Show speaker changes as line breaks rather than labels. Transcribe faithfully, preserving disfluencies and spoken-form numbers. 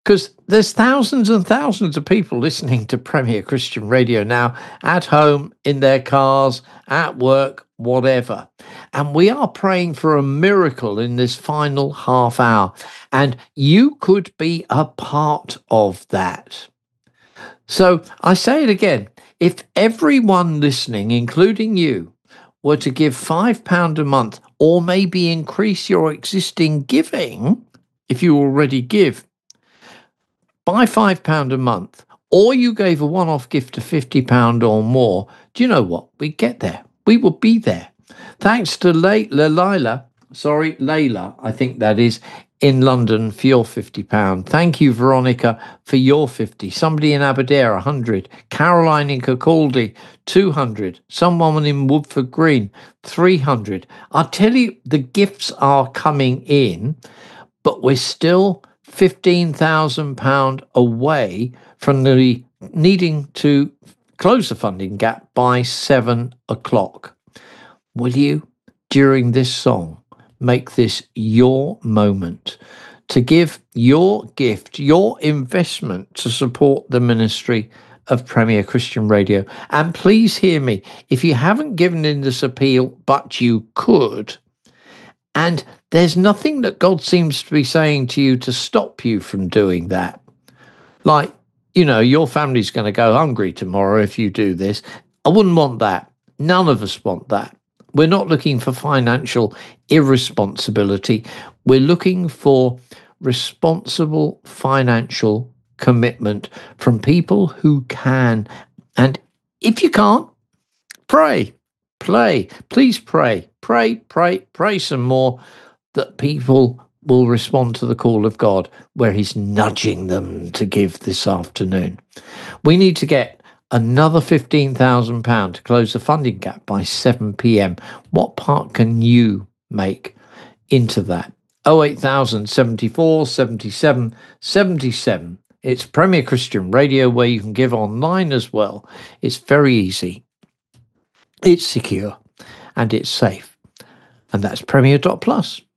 because there's thousands and thousands of people listening to Premier Christian Radio now, at home, in their cars, at work, whatever. And we are praying for a miracle in this final half hour. And you could be a part of that. So I say it again. If everyone listening, including you, were to give five pounds a month, or maybe increase your existing giving, if you already give, by five pounds a month, or you gave a one-off gift of fifty pounds or more, do you know what? We'd get there. We will be there. Thanks to Le- Leila, sorry, Layla, I think that is, in London for your fifty pounds. Thank you, Veronica, for your fifty. Somebody in Aberdare, one hundred. Caroline in Kirkcaldy, two hundred. Someone in Woodford Green, three hundred. I'll tell you, the gifts are coming in, but we're still fifteen thousand pounds away from the needing to close the funding gap by seven o'clock. Will you, during this song, make this your moment to give your gift, your investment to support the ministry of Premier Christian Radio? And please hear me, if you haven't given in this appeal, but you could, and there's nothing that God seems to be saying to you to stop you from doing that. Like, you know, your family's going to go hungry tomorrow if you do this. I wouldn't want that. None of us want that. We're not looking for financial irresponsibility. We're looking for responsible financial commitment from people who can. And if you can't, pray, pray, please pray, pray, pray, pray some more, that people will respond to the call of God where he's nudging them to give this afternoon. We need to get another fifteen thousand pounds to close the funding gap by seven p.m. What part can you make into that? oh eight thousand, seventy-four, seventy-seven, seventy-seven. It's Premier Christian Radio, where you can give online as well. It's very easy. It's secure and it's safe. And that's Premier dot plus.